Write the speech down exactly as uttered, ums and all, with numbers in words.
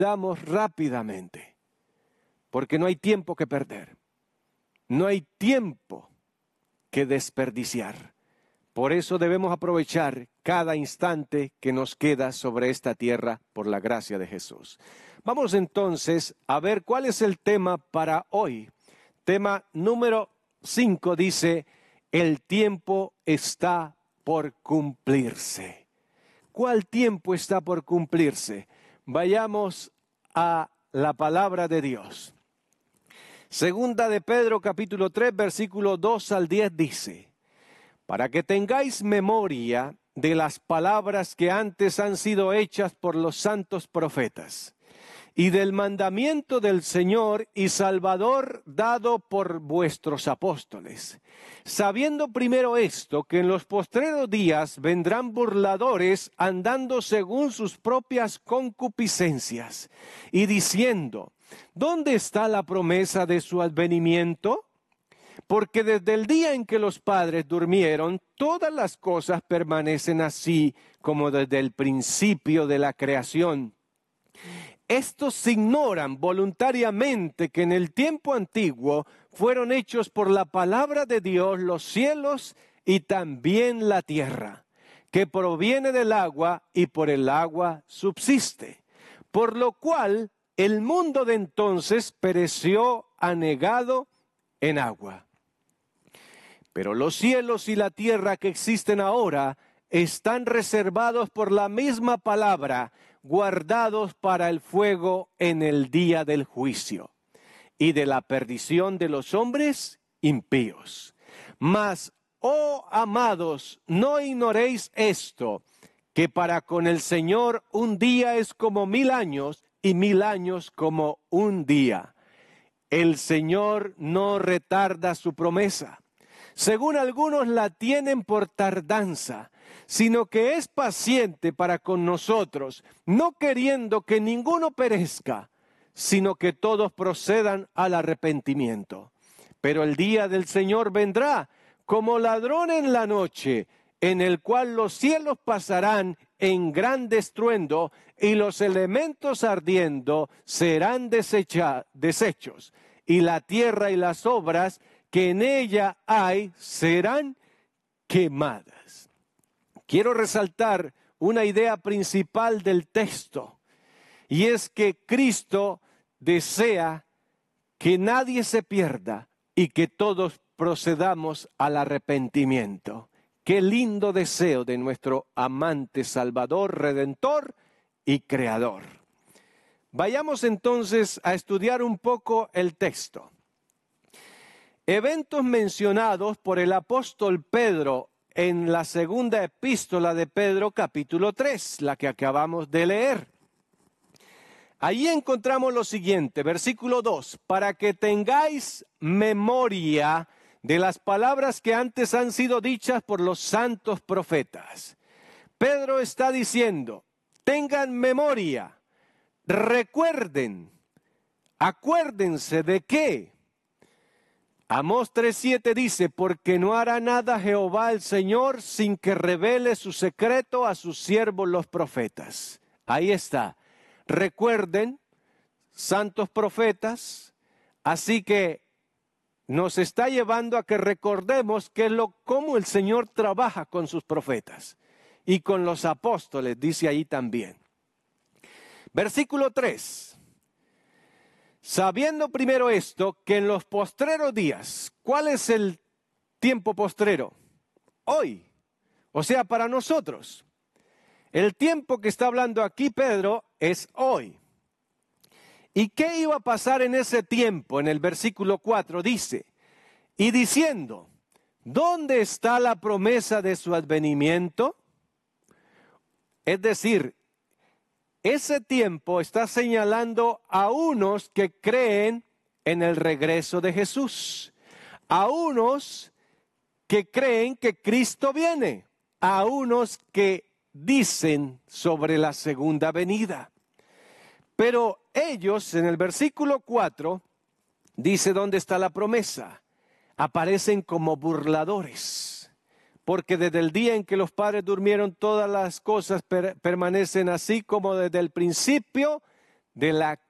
damos rápidamente, porque no hay tiempo que perder, no hay tiempo que desperdiciar. Por eso debemos aprovechar cada instante que nos queda sobre esta tierra por la gracia de Jesús. Vamos entonces a ver cuál es el tema para hoy. Tema número cinco dice, el tiempo está por cumplirse. ¿Cuál tiempo está por cumplirse? Vayamos a la palabra de Dios. Segunda de Pedro capítulo tres, versículo dos al diez dice, para que tengáis memoria de las palabras que antes han sido hechas por los santos profetas, y del mandamiento del Señor y Salvador dado por vuestros apóstoles, sabiendo primero esto, que en los postreros días vendrán burladores andando según sus propias concupiscencias, y diciendo, ¿dónde está la promesa de su advenimiento? Porque desde el día en que los padres durmieron, todas las cosas permanecen así como desde el principio de la creación. Estos ignoran voluntariamente que en el tiempo antiguo fueron hechos por la palabra de Dios los cielos y también la tierra, que proviene del agua y por el agua subsiste, por lo cual el mundo de entonces pereció anegado en agua. Pero los cielos y la tierra que existen ahora están reservados por la misma palabra, guardados para el fuego en el día del juicio y de la perdición de los hombres impíos. Mas, oh amados, no ignoréis esto, que para con el Señor un día es como mil años y mil años como un día. El Señor no retarda su promesa, según algunos la tienen por tardanza, sino que es paciente para con nosotros, no queriendo que ninguno perezca, sino que todos procedan al arrepentimiento. Pero el día del Señor vendrá como ladrón en la noche, en el cual los cielos pasarán en gran estruendo y los elementos ardiendo serán desecha, deshechos, y la tierra y las obras que en ella hay serán quemadas. Quiero resaltar una idea principal del texto, y es que Cristo desea que nadie se pierda y que todos procedamos al arrepentimiento. Qué lindo deseo de nuestro amante Salvador, Redentor y Creador. Vayamos entonces a estudiar un poco el texto. Eventos mencionados por el apóstol Pedro en la segunda epístola de Pedro, capítulo tres, la que acabamos de leer. Allí encontramos lo siguiente, versículo dos, para que tengáis memoria de las palabras que antes han sido dichas por los santos profetas. Pedro está diciendo, tengan memoria, recuerden, acuérdense de qué. Amós tres siete dice, porque no hará nada Jehová el Señor sin que revele su secreto a sus siervos los profetas. Ahí está. Recuerden, santos profetas, así que nos está llevando a que recordemos que lo, cómo el Señor trabaja con sus profetas y con los apóstoles, dice ahí también. Versículo tres. Sabiendo primero esto, que en los postreros días, ¿cuál es el tiempo postrero? Hoy, o sea, para nosotros. El tiempo que está hablando aquí Pedro es hoy. ¿Y qué iba a pasar en ese tiempo? En el versículo cuatro dice, y diciendo, ¿dónde está la promesa de su advenimiento? Es decir, ese tiempo está señalando a unos que creen en el regreso de Jesús, a unos que creen que Cristo viene, a unos que dicen sobre la segunda venida. Pero ellos en el versículo cuatro dice dónde está la promesa. Aparecen como burladores, porque desde el día en que los padres durmieron todas las cosas per- permanecen así como desde el principio de la